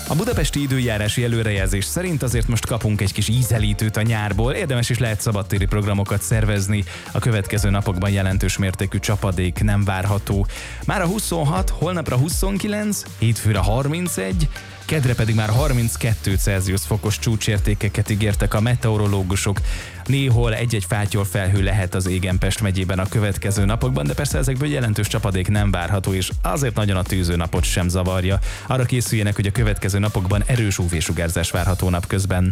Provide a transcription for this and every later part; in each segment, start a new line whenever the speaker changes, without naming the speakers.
A budapesti időjárási előrejelzés szerint azért most kapunk egy kis ízelítőt a nyárból, érdemes is lehet szabadtéri programokat szervezni, a következő napokban jelentős mértékű csapadék nem várható. Mára 26, holnapra 29, hétfőre 31, kedre pedig már 32 Celsius fokos csúcsértékeket ígértek a meteorológusok. Néhol egy-egy fátyol felhő lehet az égen Pest megyében a következő napokban, de persze ezekből jelentős csapadék nem várható, és azért nagyon a tűző napot sem zavarja. Arra készüljenek, hogy a következő napokban erős UV-sugárzás várható napközben.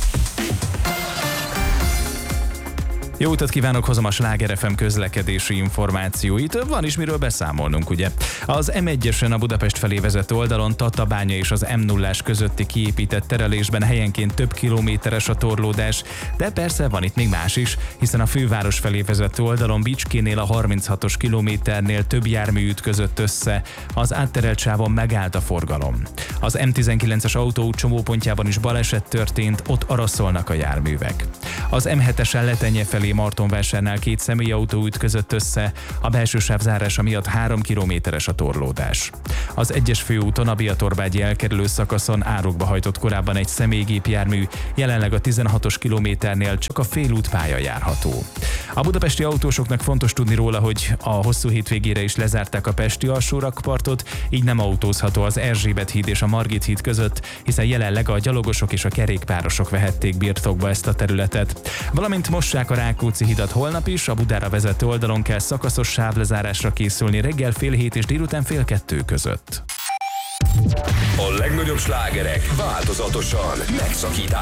Jó utat kívánok, hozom a Sláger FM közlekedési információit. Van is miről beszámolnunk, ugye? Az M1-esen a Budapest felé vezető oldalon Tatabánya és az M0-ás közötti kiépített terelésben helyenként több kilométeres a torlódás, de persze van itt még más is, hiszen a főváros felé vezető oldalon Bicskénél a 36-os kilométernél több jármű ütközött össze, az átterelt sávon megállt a forgalom. Az M19-es autóút csomópontjában is baleset történt, ott araszolnak a járművek. Az M7-esen Letenye felé Martonvásárnál két személyautó ütközött össze, a belső sáv zárása miatt 3 kilométeres a torlódás. Az 1-es főúton a Biatorbágyi elkerülő szakaszon árokba hajtott korábban egy személygépjármű, jelenleg a 16-os kilométernél csak a félútpálya járható. A budapesti autósoknak fontos tudni róla, hogy a hosszú hétvégére is lezárták a pesti alsórakpartot, így nem autózható az Erzsébet híd és a Margit híd között, hiszen jelenleg a gyalogosok és a kerékpárosok vehették birtokba ezt a területet. Valamint mossák a Rákóczi hidat holnap is, a Budára vezető oldalon kell szakaszos sávlezárásra készülni reggel 1:30 és délután 1:30 között.
A legnagyobb slágerek változatosan megszakítás.